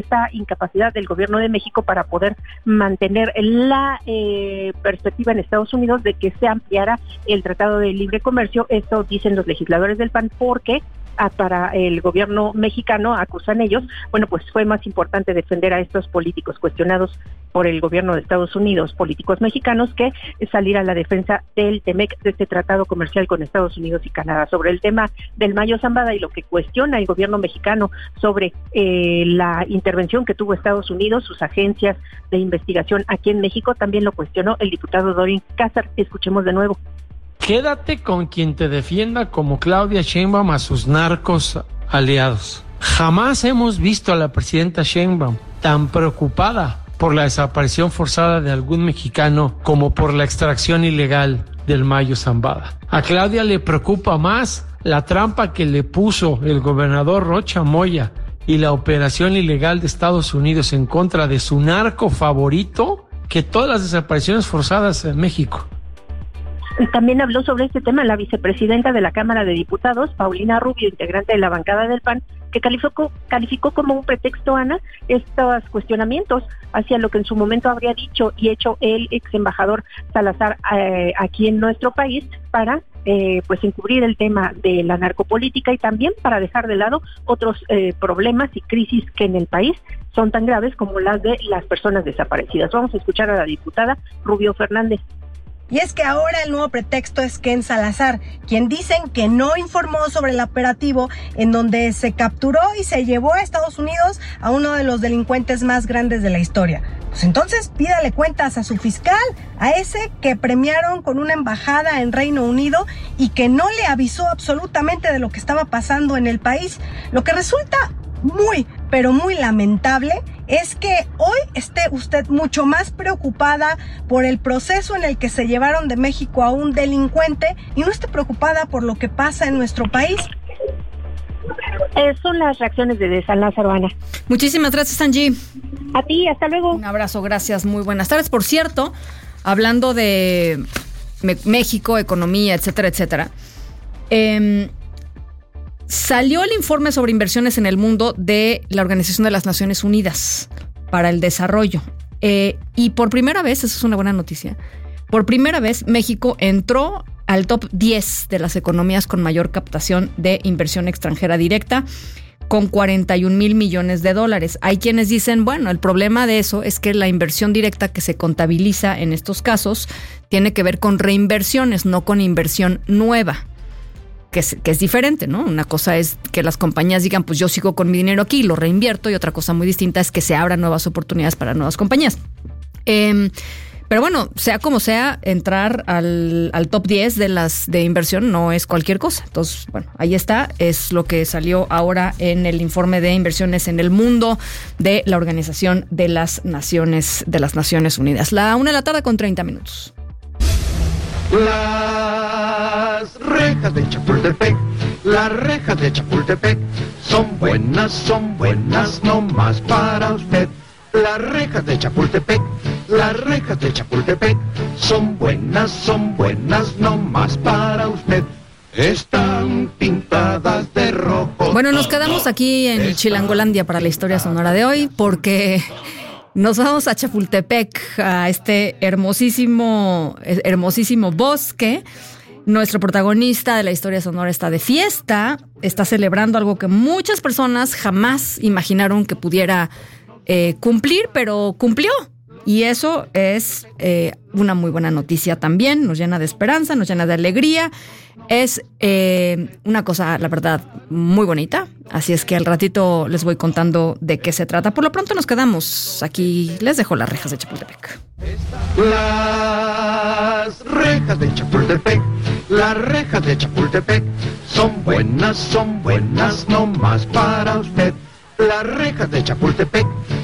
esta incapacidad del gobierno de México para poder mantener la perspectiva en Estados Unidos de que se ampliara el Tratado de Libre Comercio. Esto dicen los legisladores del PAN porque para el gobierno mexicano, acusan ellos, bueno, pues fue más importante defender a estos políticos cuestionados por el gobierno de Estados Unidos, políticos mexicanos, que salir a la defensa del TEMEC, de este tratado comercial con Estados Unidos y Canadá. Sobre el tema del Mayo Zambada y lo que cuestiona el gobierno mexicano sobre la intervención que tuvo Estados Unidos, sus agencias de investigación aquí en México, también lo cuestionó el diputado Dorin Cázar. Escuchemos de nuevo. Quédate con quien te defienda como Claudia Sheinbaum a sus narcos aliados. Jamás hemos visto a la presidenta Sheinbaum tan preocupada por la desaparición forzada de algún mexicano como por la extracción ilegal del Mayo Zambada. A Claudia le preocupa más la trampa que le puso el gobernador Rocha Moya y la operación ilegal de Estados Unidos en contra de su narco favorito que todas las desapariciones forzadas en México. También habló sobre este tema la vicepresidenta de la Cámara de Diputados, Paulina Rubio, integrante de la bancada del PAN, que calificó como un pretexto, Ana, estos cuestionamientos hacia lo que en su momento habría dicho y hecho el ex embajador Salazar aquí en nuestro país para pues encubrir el tema de la narcopolítica y también para dejar de lado otros problemas y crisis que en el país son tan graves como las de las personas desaparecidas. Vamos a escuchar a la diputada Rubio Fernández. Y es que ahora el nuevo pretexto es Ken Salazar, quien dicen que no informó sobre el operativo en donde se capturó y se llevó a Estados Unidos a uno de los delincuentes más grandes de la historia. Pues entonces pídale cuentas a su fiscal, a ese que premiaron con una embajada en Reino Unido y que no le avisó absolutamente de lo que estaba pasando en el país. Lo que resulta muy, pero muy lamentable es que hoy esté usted mucho más preocupada por el proceso en el que se llevaron de México a un delincuente y no esté preocupada por lo que pasa en nuestro país. Son las reacciones de San Lázaro, Ana. Muchísimas gracias, Angie. A ti, hasta luego. Un abrazo, gracias, muy buenas tardes. Por cierto, hablando de México, economía, etcétera, etcétera, salió el informe sobre inversiones en el mundo de la Organización de las Naciones Unidas para el Desarrollo. Y por primera vez, eso es una buena noticia, por primera vez México entró al top 10 de las economías con mayor captación de inversión extranjera directa, con 41,000 millones de dólares. Hay quienes dicen, bueno, el problema de eso es que la inversión directa que se contabiliza en estos casos tiene que ver con reinversiones, no con inversión nueva. Que es diferente, ¿no? Una cosa es que las compañías digan, pues yo sigo con mi dinero aquí y lo reinvierto, y otra cosa muy distinta es que se abran nuevas oportunidades para nuevas compañías. Pero bueno, sea como sea, entrar al top 10 de inversión no es cualquier cosa. Entonces, bueno, ahí está, es lo que salió ahora en el informe de inversiones en el mundo de la Organización de las Naciones Unidas. 1:30 p.m. Las rejas de Chapultepec, las rejas de Chapultepec son buenas, no más para usted. Las rejas de Chapultepec, las rejas de Chapultepec son buenas, no más para usted. Están pintadas de rojo. Bueno, nos quedamos aquí en Chilangolandia para la historia sonora de hoy porque nos vamos a Chapultepec, a este hermosísimo bosque. Nuestro protagonista de la historia sonora está de fiesta, está celebrando algo que muchas personas jamás imaginaron que pudiera cumplir, pero cumplió. Y eso es una muy buena noticia también, nos llena de esperanza, nos llena de alegría. Es una cosa, la verdad, muy bonita. Así es que al ratito les voy contando de qué se trata. Por lo pronto nos quedamos aquí. Les dejo las rejas de Chapultepec. Las rejas de Chapultepec, las rejas de Chapultepec son buenas, no más para usted. Las rejas de Chapultepec